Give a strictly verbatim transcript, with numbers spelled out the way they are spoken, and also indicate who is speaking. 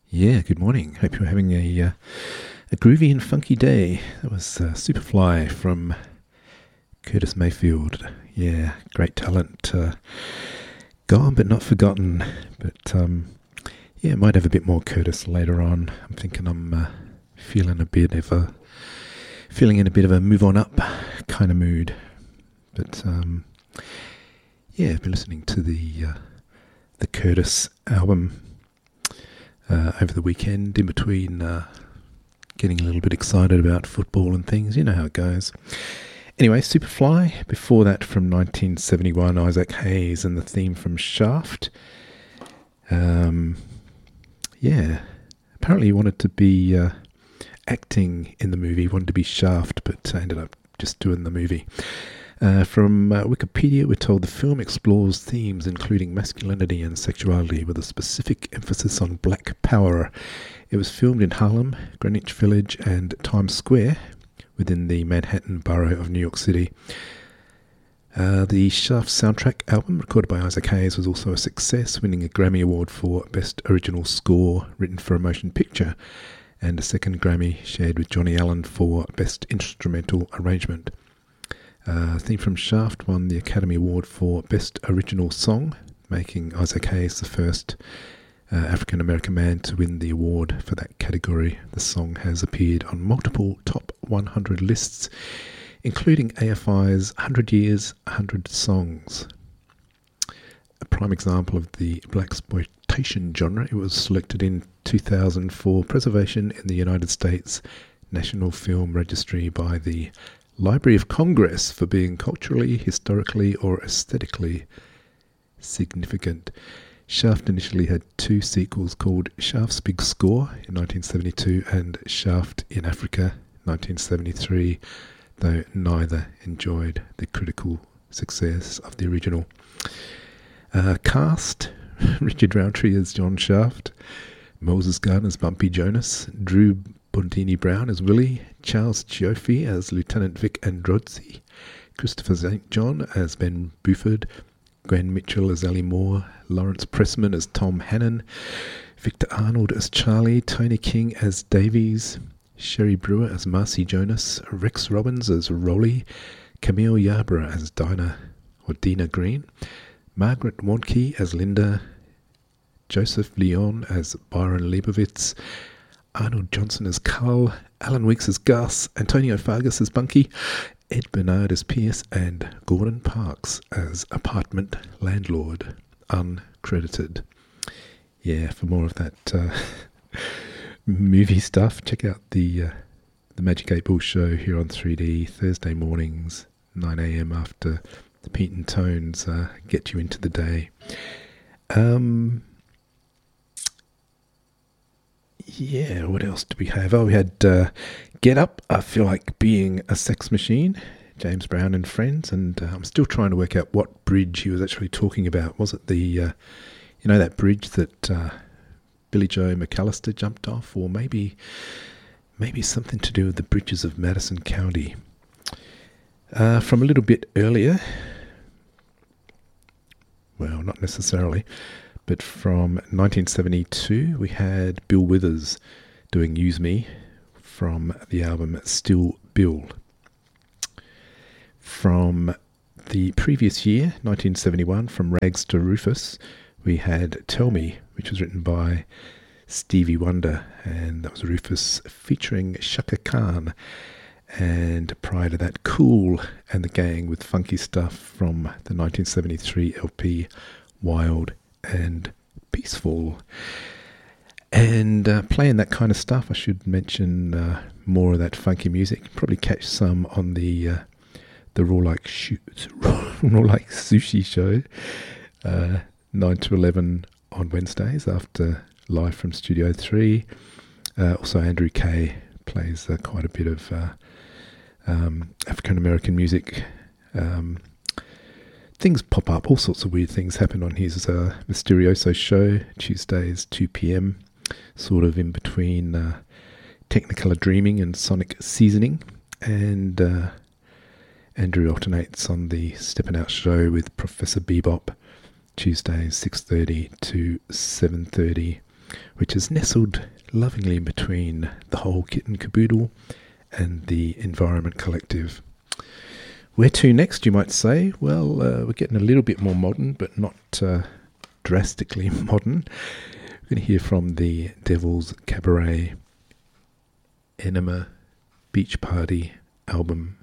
Speaker 1: Yeah, good morning. Hope you're having a uh, a groovy and funky day. That was uh, Superfly from Curtis Mayfield. Yeah, great talent. Uh, gone but not forgotten. But um, yeah, might have a bit more Curtis later on. I'm thinking I'm uh, feeling a bit of a feeling in a bit of a move on up kind of mood. But um, yeah, I've been listening to the uh, the Curtis album Uh, over the weekend, in between uh, getting a little bit excited about football and things. You know how it goes. Anyway, Superfly. Before that, from nineteen seventy-one, Isaac Hayes and the theme from Shaft. Um, yeah, apparently he wanted to be uh, acting in the movie, he wanted to be Shaft, but ended up just doing the movie. Uh, from uh, Wikipedia, we're told the film explores themes including masculinity and sexuality with a specific emphasis on black power. It was filmed in Harlem, Greenwich Village and Times Square within the Manhattan borough of New York City. Uh, the Shaft soundtrack album, recorded by Isaac Hayes, was also a success, winning a Grammy Award for Best Original Score written for a motion picture, and a second Grammy shared with Johnny Allen for Best Instrumental Arrangement. Uh, theme from Shaft won the Academy Award for Best Original Song, making Isaac Hayes the first uh, African-American man to win the award for that category. The song has appeared on multiple top one hundred lists, including A F I's one hundred Years, one hundred Songs. A prime example of the blaxploitation genre, it was selected in two thousand for preservation in the United States National Film Registry by the Library of Congress for being culturally, historically, or aesthetically significant. Shaft initially had two sequels called Shaft's Big Score in nineteen seventy-two and Shaft in Africa nineteen seventy-three, though neither enjoyed the critical success of the original. Uh, cast: Richard Roundtree as John Shaft, Moses Gardner as Bumpy Jonas, Drew Bontini Brown as Willie, Charles Cioffi as Lieutenant Vic Androzzi, Christopher Saint John as Ben Buford, Gwen Mitchell as Ellie Moore, Lawrence Pressman as Tom Hannon, Victor Arnold as Charlie, Tony King as Davies, Sherry Brewer as Marcy Jonas, Rex Robbins as Rolly, Camille Yarborough as Dinah or Dina Green, Margaret Warnke as Linda, Joseph Leon as Byron Leibovitz, Arnold Johnson as Carl, Alan Weeks as Gus, Antonio Fargas as Bunky, Ed Bernard as Pierce, and Gordon Parks as Apartment Landlord, uncredited. Yeah, for more of that uh, movie stuff, check out the uh, the Magic eight Ball show here on three D, Thursday mornings, nine a.m. after the Pete and Tones uh, get you into the day. Um... Yeah, what else do we have? Oh, we had uh, Get Up, I Feel Like Being a Sex Machine, James Brown and Friends, and uh, I'm still trying to work out what bridge he was actually talking about. Was it the, uh, you know, that bridge that uh, Billy Joe McAllister jumped off, or maybe maybe something to do with the bridges of Madison County? Uh, from a little bit earlier, well, not necessarily, but from nineteen seventy-two, we had Bill Withers doing Use Me from the album Still Bill. From the previous year, nineteen seventy-one, from Rags to Rufus, we had Tell Me, which was written by Stevie Wonder, and that was Rufus featuring Shaka Khan. And prior to that, Cool and the Gang with Funky Stuff from the nineteen seventy-three L P Wild and Peaceful. And uh, playing that kind of stuff, I should mention uh, more of that funky music. Probably catch some on the uh, the Raw Like Shoot, Raw Like Sushi show, uh, nine to eleven on Wednesdays after Live from Studio three. Uh, also, Andrew Kay plays uh, quite a bit of uh, um, African American music. Um, Things pop up, all sorts of weird things happen on his uh, Mysterioso show, Tuesdays, two p.m, sort of in between uh, Technicolor Dreaming and Sonic Seasoning. And uh, Andrew alternates on the Steppin' Out show with Professor Bebop, Tuesdays, six thirty to seven thirty. which is nestled lovingly between the whole kit and caboodle and the Environment Collective. Where to next, you might say? Well, uh, we're getting a little bit more modern, but not uh, drastically modern. We're going to hear from the Devil's Cabaret Enema Beach Party album